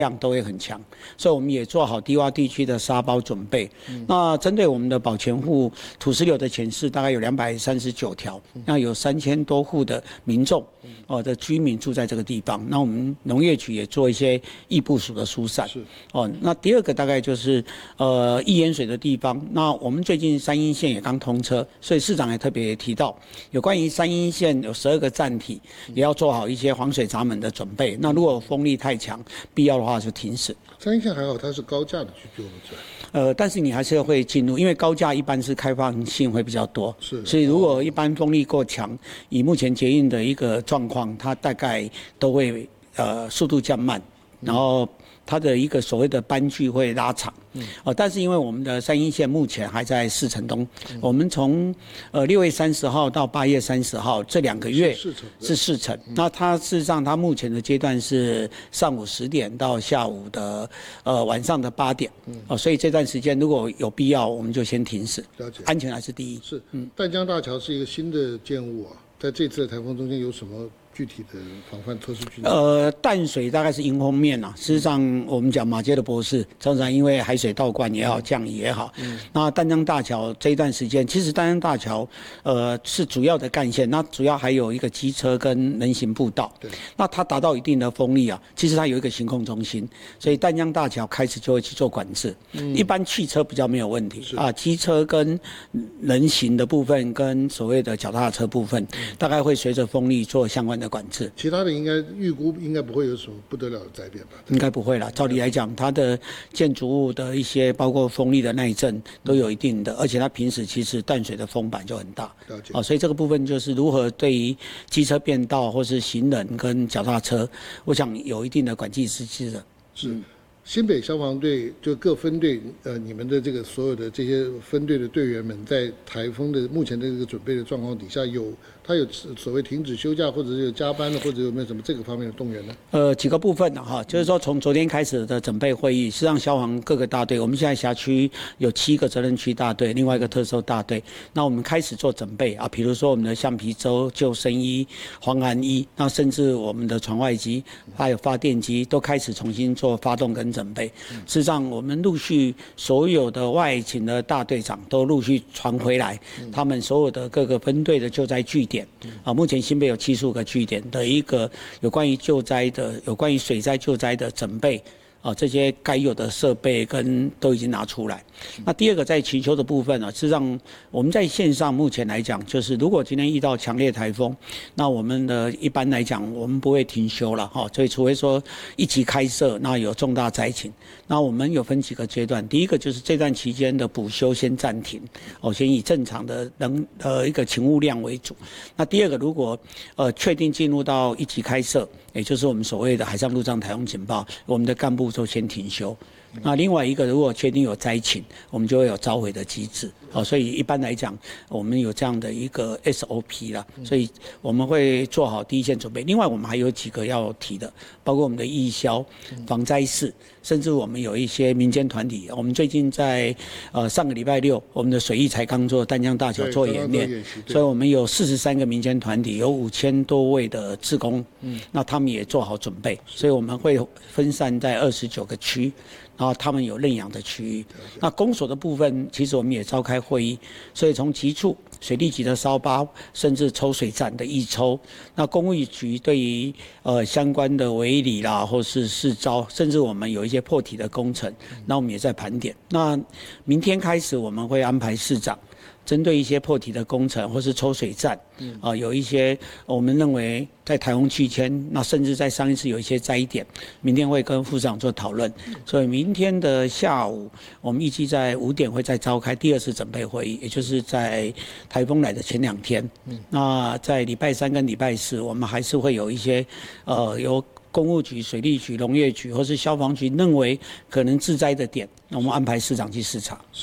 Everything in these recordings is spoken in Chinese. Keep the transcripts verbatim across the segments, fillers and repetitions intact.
量都会很强，所以我们也做好低洼地区的沙包准备。嗯、那针对我们的保全户土石流的潜势，大概有两百三十九条，嗯、那有三千多户的民众哦的居民住在这个地方。那我们农业局也做一些易部署的疏散。是哦，那第二个大概就是呃易淹水的地方。那我们最近三鶯线也刚通车，所以市长也特别提到，有关于三鶯线有十二个站体，也要做好一些防水闸门的准备。那如果风力太强，必要的话就停驶。 三鶯线还好，它是高架的去救护车。 呃，但是你还是会进入，因为高架一般是开放性会比较多， 是， 所以如果一般风力够强，以目前捷运的一个状况，它大概都会呃速度降慢，然后它的一个所谓的班距会拉长。嗯，哦，但是因为我们的三鶯线目前还在试程中，嗯、我们从呃六月三十号到八月三十号这两个月是试程，嗯、那它事实上它目前的阶段是上午十点到下午的呃晚上的八点，嗯，哦，所以这段时间如果有必要，我们就先停驶， 了解， 安全还是第一。 是，嗯，淡江大桥是一个新的建物啊，在这次的台风中间有什么具体的防范措施？ 呃，淡水大概是迎风面啊。事实上，我们讲马街的博士，常常因为海水倒灌也好，降雨也好，嗯、那淡江大桥这一段时间，其实淡江大桥呃是主要的干线，那主要还有一个机车跟人行步道。对，那它达到一定的风力啊，其实它有一个行控中心，所以淡江大桥开始就会去做管制。嗯、一般汽车比较没有问题啊，机车跟人行的部分跟所谓的脚踏车部分，嗯、大概会随着风力做相关的管制。 其他的应该预估应该不会有什么不得了的灾变吧？ 应该不会啦。照理来讲，它的建筑物的一些包括风力的耐震都有一定的，而且它平时其实淡水的风板就很大。 了解。 啊，所以这个部分就是如何对于机车变道或是行人跟脚踏车，我想有一定的管制机制的。 是。嗯新北消防队就各分队，呃，你们的这个所有的这些分队的队员们，在台风的目前的这个准备的状况底下，有他有所谓停止休假，或者是有加班的，或者有没有什么这个方面的动员呢？ 呃，几个部分的哈，就是说从昨天开始的准备会议，实际上消防各个大队，我们现在辖区有七个责任区大队，另外一个特搜大队，那我们开始做准备啊，比如说我们的橡皮舟、救生衣、防寒衣，那甚至我们的船外机还有发电机都开始重新做发动跟准备。事实上，我们陆续所有的外勤的大队长都陆续传回来，他们所有的各个分队的救灾据点啊，目前新北有七十五个据点的一个有关于救灾的、有关于水灾救灾的准备。啊，这些该有的设备跟都已经拿出来。那第二个在祈求的部分呢，事实上我们在线上目前来讲，就是如果今天遇到强烈台风，那我们的一般来讲我们不会停休了哈，所以除非说一级开设，那有重大灾情，那我们有分几个阶段。第一个就是这段期间的补休先暂停，哦，先以正常的能呃一个勤务量为主。那第二个，如果呃确定进入到一级开设，也就是我们所谓的海上陆上台风警报，我们的干部就先停休。那另外一个，如果确定有灾情，我们就会有召回的机制。好，所以一般来讲，我们有这样的一个 S O P 啦，所以我们会做好第一线准备。另外，我们还有几个要提的，包括我们的义消、防灾室，甚至我们有一些民间团体。我们最近在呃上个礼拜六，我们的水艺才刚做淡江大桥做演练，所以我们有四十三个民间团体，有五千多位的志工，嗯，那他们也做好准备，所以我们会分散在二十九个区。然后他们有认养的区域，那公所的部分，其实我们也召开会议，所以从局处、水利局的烧包，甚至抽水站的预抽，那公务局对于呃相关的围里啦，或是市招，甚至我们有一些破体的工程，那我们也在盘点。那明天开始我们会安排市长。针对一些破体的工程或是抽水站，啊、呃，有一些我们认为在台风期间，那甚至在上一次有一些灾点，明天会跟副市长做讨论。所以明天的下午，我们预计在五点会再召开第二次准备会议，也就是在台风来的前两天。那在礼拜三跟礼拜四，我们还是会有一些呃由公务局、水利局、农业局或是消防局认为可能致灾的点，那我们安排市长去视察。 是。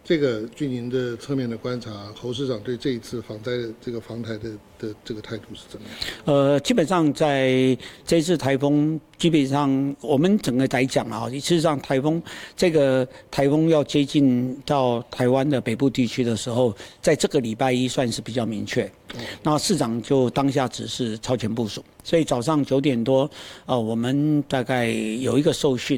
这个据您的侧面的观察，侯市长对这一次防灾的这个防台的的这个态度是怎么样？ 呃，基本上在这次台风，基本上我们整个来讲啊，事实上台风这个台风要接近到台湾的北部地区的时候，在这个礼拜一算是比较明确。那市长就当下指示超前部署，所以早上九点多，呃，我们大概有一个受训。